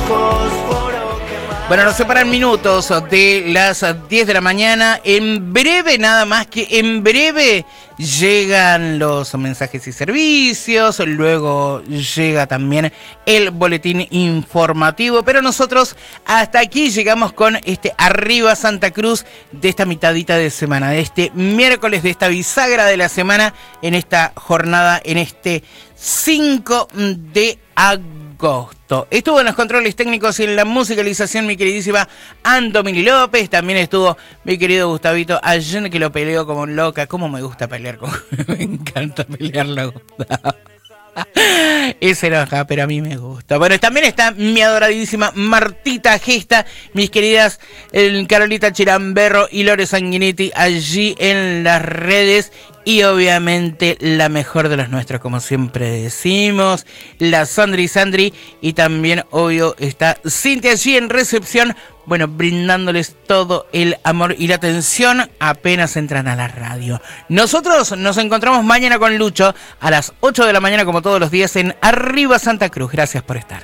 Bueno, nos separan minutos de las 10 de la mañana. En breve, nada más que en breve, llegan los mensajes y servicios. Luego llega también el boletín informativo. Pero nosotros hasta aquí llegamos con este Arriba Santa Cruz de esta mitadita de semana, de este miércoles, de esta bisagra de la semana, en esta jornada, en este 5 de agosto. Estuvo en los controles técnicos y en la musicalización mi queridísima Andomini López. También estuvo mi querido Gustavito Allende, que lo peleo como loca. Cómo me gusta pelear con... Me encanta pelearlo, Gustavo. Es enoja, pero a mí me gusta. Bueno, también está mi adoradísima Martita Gesta, mis queridas Carolita Chiramberro y Lore Sanguinetti allí en las redes. Y obviamente la mejor de los nuestros, como siempre decimos, la Sandri. Y también, obvio, está Cintia allí en recepción, bueno, brindándoles todo el amor y la atención apenas entran a la radio. Nosotros nos encontramos mañana con Lucho a las 8 de la mañana, como todos los días, en Arriba Santa Cruz. Gracias por estar.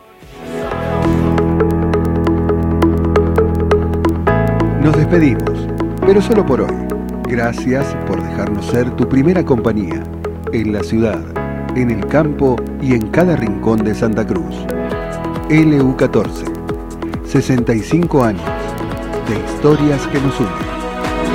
Nos despedimos, pero solo por hoy. Gracias por dejarnos ser tu primera compañía, en la ciudad, en el campo y en cada rincón de Santa Cruz. LU14, 65 años de historias que nos unen.